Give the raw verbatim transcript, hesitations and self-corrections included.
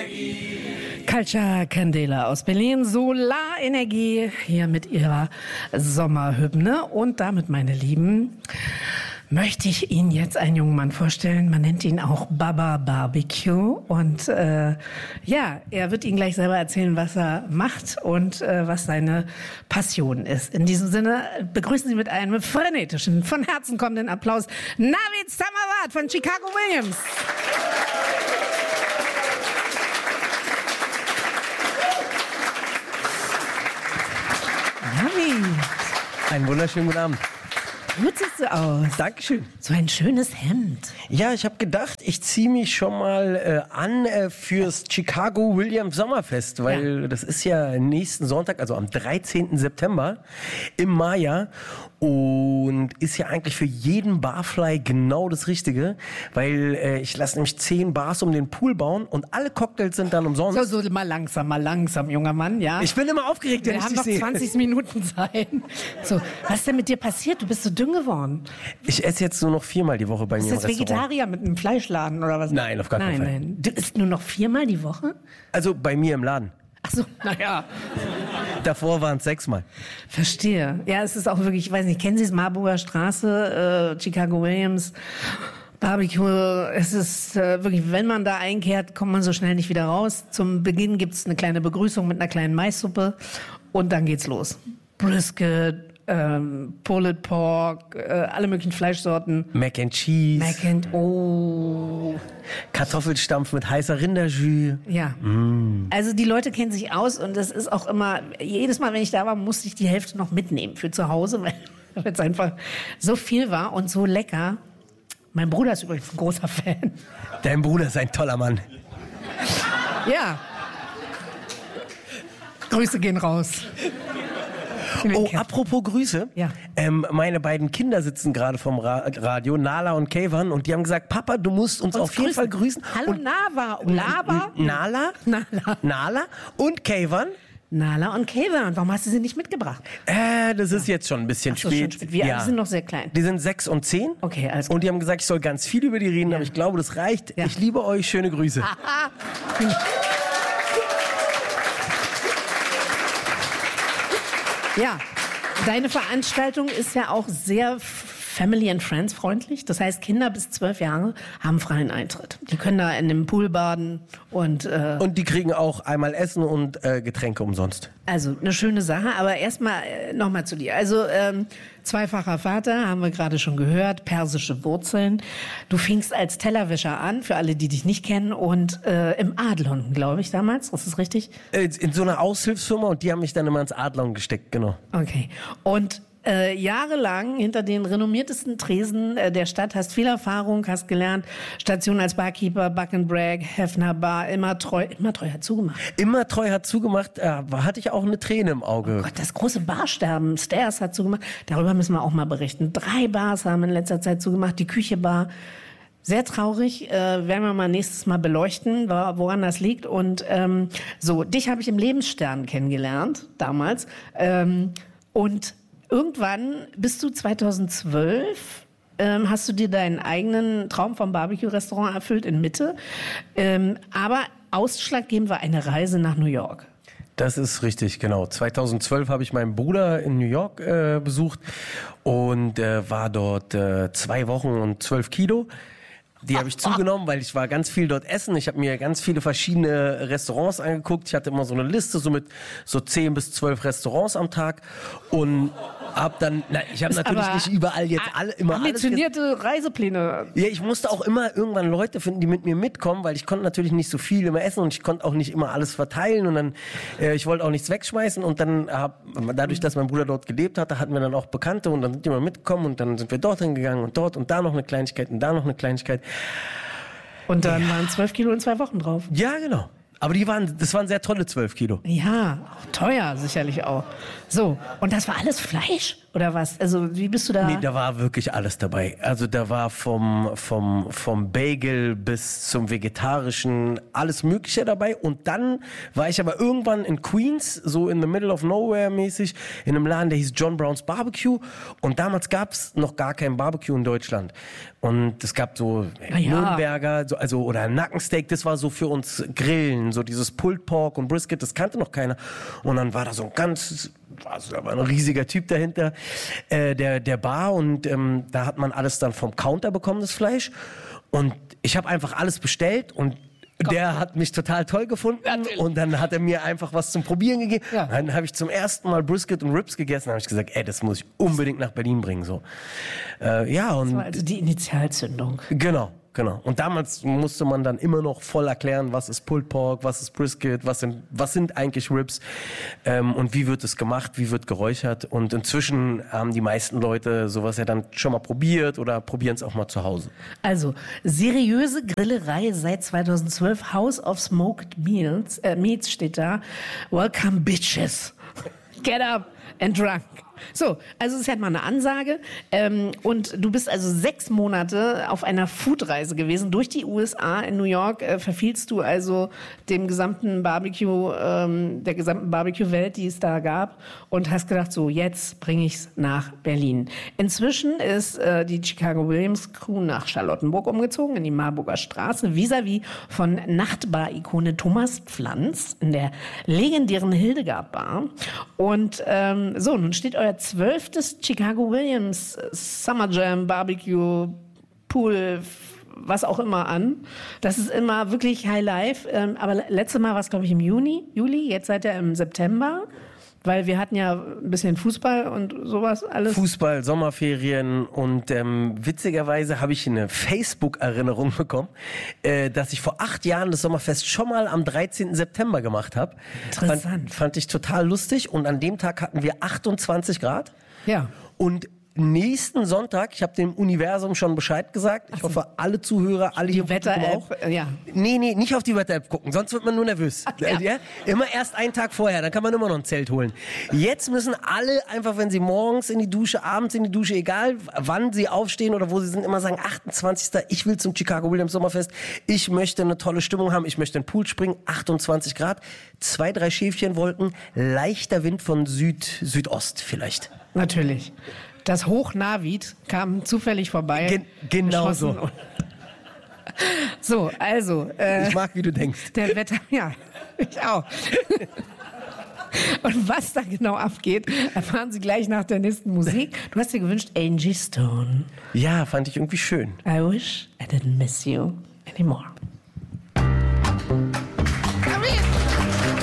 Culture Candela aus Berlin, Solarenergie, hier mit ihrer Sommerhymne. Und damit, meine Lieben, möchte ich Ihnen jetzt einen jungen Mann vorstellen. Man nennt ihn auch Baba Barbecue. Und äh, ja, er wird Ihnen gleich selber erzählen, was er macht und äh, was seine Passion ist. In diesem Sinne begrüßen Sie mit einem frenetischen, von Herzen kommenden Applaus Navid Samawat von Chicago Williams. Navid. Einen wunderschönen guten Abend. Gut siehst du aus. Dankeschön. So ein schönes Hemd. Ja, ich habe gedacht, ich ziehe mich schon mal äh, an äh, fürs Chicago Williams Sommerfest, weil ja. das ist ja nächsten Sonntag, also am dreizehnten September im Maya und ist ja eigentlich für jeden Barfly genau das Richtige, weil äh, ich lasse nämlich zehn Bars um den Pool bauen und alle Cocktails sind dann umsonst. So, so mal langsam, mal langsam, junger Mann, ja. Ich bin immer aufgeregt, wenn Wir ich haben dich noch sehe. zwanzig Minuten Zeit. So, was ist denn mit dir passiert? Du bist so dünn geworden. Ich esse jetzt nur noch viermal die Woche bei mir im Ist das Restaurant. Vegetarier mit einem Fleischladen oder was? Nein, auf gar keinen nein, Fall. Nein, du isst nur noch viermal die Woche? Also bei mir im Laden. Ach so, naja. Davor waren es sechsmal. Verstehe. Ja, es ist auch wirklich, ich weiß nicht, kennen Sie es, Marburger Straße, äh, Chicago Williams, Barbecue. Es ist äh, wirklich, wenn man da einkehrt, kommt man so schnell nicht wieder raus. Zum Beginn gibt es eine kleine Begrüßung mit einer kleinen Maissuppe und dann geht's los. Brisket, ähm, Pulled Pork, äh, alle möglichen Fleischsorten. Mac and Cheese. Mac and, oh. Kartoffelstampf mit heißer Rinderjus. Ja. Mm. Also die Leute kennen sich aus und das ist auch immer, jedes Mal, wenn ich da war, musste ich die Hälfte noch mitnehmen für zu Hause, weil es einfach so viel war und so lecker. Mein Bruder ist übrigens ein großer Fan. Dein Bruder ist ein toller Mann. Ja. Grüße gehen raus. Oh, apropos Grüße. Ja. Ähm, meine beiden Kinder sitzen gerade vom Ra- Radio, Nala und Kayvan, und die haben gesagt, Papa, du musst uns, uns auf jeden grüßen. Fall grüßen. Hallo und Nava. Lava? Nala, Nala. Nala und Kayvan. Nala und Kayvan. Warum hast du sie nicht mitgebracht? Äh, das ist jetzt schon ein bisschen Ach so, spät. schon spät. Wir ja. sind noch sehr klein. Die sind sechs und zehn. Okay, alles klar. Und die haben gesagt, ich soll ganz viel über die reden, Ja. aber ich glaube, das reicht. Ja. Ich liebe euch, schöne Grüße. Aha. Ja, deine Veranstaltung ist ja auch sehr Family and Friends freundlich. Das heißt, Kinder bis zwölf Jahre haben freien Eintritt. Die können da in dem Pool baden und äh, Und die kriegen auch einmal Essen und äh, Getränke umsonst. also eine schöne Sache. Aber erstmal äh, nochmal zu dir. Also ähm, zweifacher Vater, haben wir gerade schon gehört, persische Wurzeln. Du fingst als Tellerwäscher an, für alle, die dich nicht kennen, und äh, im Adlon, glaube ich, damals. Das ist richtig? Äh, in so einer Aushilfsfirma, und die haben mich dann immer ins Adlon gesteckt, genau. Okay. Und Äh, jahrelang hinter den renommiertesten Tresen äh, der Stadt, hast viel Erfahrung, hast gelernt, Station als Barkeeper, Buck and Bragg, Hefner Bar, immer treu, immer treu hat zugemacht. Immer treu hat zugemacht, äh, hatte ich auch eine Träne im Auge. Oh Gott, das große Barsterben, Stairs hat zugemacht, darüber müssen wir auch mal berichten. Drei Bars haben in letzter Zeit zugemacht, die Küchebar. Sehr traurig, äh, werden wir mal nächstes Mal beleuchten, woran das liegt. Und ähm, so, dich habe ich im Lebensstern kennengelernt, damals. Ähm, und irgendwann bist du zweitausendzwölf, ähm, hast du dir deinen eigenen Traum vom Barbecue-Restaurant erfüllt in Mitte. Ähm, aber ausschlaggebend war eine Reise nach New York. Das ist richtig, genau. zweitausendzwölf habe ich meinen Bruder in New York äh, besucht und äh, war dort äh, zwei Wochen und zwölf Kilo. Die habe ich zugenommen, weil ich war ganz viel dort essen. Ich habe mir ganz viele verschiedene Restaurants angeguckt. Ich hatte immer so eine Liste, so mit so zehn bis zwölf Restaurants am Tag. Und hab dann, na, ich habe natürlich nicht überall jetzt alle, immer alles. Ambitionierte Reisepläne. Ja, ich musste auch immer irgendwann Leute finden, die mit mir mitkommen, weil ich konnte natürlich nicht so viel immer essen und ich konnte auch nicht immer alles verteilen und dann, äh, ich wollte auch nichts wegschmeißen und dann hab, dadurch, dass mein Bruder dort gelebt hatte, hatten wir dann auch Bekannte und dann sind die mal mitgekommen und dann sind wir dorthin gegangen und dort und da noch eine Kleinigkeit und da noch eine Kleinigkeit. Und dann ja. waren zwölf Kilo in zwei Wochen drauf. Ja, genau. Aber die waren, das waren sehr tolle zwölf Kilo. Ja, teuer sicherlich auch. So, und das war alles Fleisch oder was? Also wie bist du da? Nee, da war wirklich alles dabei. Also da war vom, vom, vom Bagel bis zum Vegetarischen alles Mögliche dabei. Und dann war ich aber irgendwann in Queens, so in the middle of nowhere mäßig, in einem Laden, der hieß John Brown's Barbecue. Und damals gab es noch gar kein Barbecue in Deutschland. Und es gab so Ah, ja. Nürnberger, so, also oder Nackensteak, das war so für uns Grillen, so dieses Pulled Pork und Brisket, das kannte noch keiner. Und dann war da so ein ganz, also da war ein riesiger Typ dahinter, äh, der der Bar, und ähm, da hat man alles dann vom Counter bekommen, das Fleisch. Und ich habe einfach alles bestellt und der hat mich total toll gefunden. Natürlich. Und dann hat er mir einfach was zum Probieren gegeben. Ja. Dann habe ich zum ersten Mal Brisket und Ribs gegessen. Dann habe ich gesagt, ey, das muss ich unbedingt nach Berlin bringen. So, äh, ja, und das war also die Initialzündung. Genau. Genau. Und damals musste man dann immer noch voll erklären, was ist Pulled Pork, was ist Brisket, was sind, was sind eigentlich Ribs, ähm, und wie wird es gemacht, wie wird geräuchert. Und inzwischen haben die meisten Leute sowas ja dann schon mal probiert oder probieren es auch mal zu Hause. Also, seriöse Grillerei seit zweitausendzwölf, House of Smoked Meals, äh, Meats steht da. Welcome, bitches. Get up and drunk. So, also es ist halt mal eine Ansage. Ähm, und du bist also sechs Monate auf einer Foodreise gewesen durch die U S A. In New York äh, verfiehlst du also dem gesamten Barbecue, ähm, der gesamten Barbecue-Welt, die es da gab, und hast gedacht, so, jetzt bringe ich's nach Berlin. Inzwischen ist äh, die Chicago Williams Crew nach Charlottenburg umgezogen, in die Marburger Straße, vis-à-vis von Nachtbar-Ikone Thomas Pflanz in der legendären Hildegard Bar. Und ähm, so, nun steht euer zwölftes Chicago Williams Summer Jam Barbecue Pool, was auch immer an. Das ist immer wirklich High Life. Ähm, aber letztes Mal war es, glaube ich, im Juni, Juli. Jetzt seid ihr im September. Weil wir hatten ja ein bisschen Fußball und sowas alles. Fußball, Sommerferien, und ähm, witzigerweise habe ich eine Facebook-Erinnerung bekommen, äh, dass ich vor acht Jahren das Sommerfest schon mal am dreizehnten September gemacht habe. Interessant. Fand, fand ich total lustig, und an dem Tag hatten wir achtundzwanzig Grad. Ja. Und nächsten Sonntag, ich habe dem Universum schon Bescheid gesagt, ich hoffe, alle Zuhörer, alle hier Die Wetter-App, ja. Nee, nee, nicht auf die Wetter-App gucken, sonst wird man nur nervös. Ach, ja. Ja? Immer erst einen Tag vorher, dann kann man immer noch ein Zelt holen. Jetzt müssen alle einfach, wenn sie morgens in die Dusche, abends in die Dusche, egal wann sie aufstehen oder wo sie sind, immer sagen, achtundzwanzigsten Ich will zum Chicago Williams Sommerfest, ich möchte eine tolle Stimmung haben, ich möchte in den Pool springen, achtundzwanzig Grad, zwei, drei Schäfchenwolken, leichter Wind von Süd, Südost vielleicht. Natürlich. Das Hochnavid kam zufällig vorbei. Gen- genau so. So, also. Äh, ich mag, wie du denkst. Der Wetter, ja, ich auch. Und was da genau abgeht, erfahren Sie gleich nach der nächsten Musik. Du hast dir gewünscht Angie Stone. Ja, fand ich irgendwie schön. I wish I didn't miss you anymore.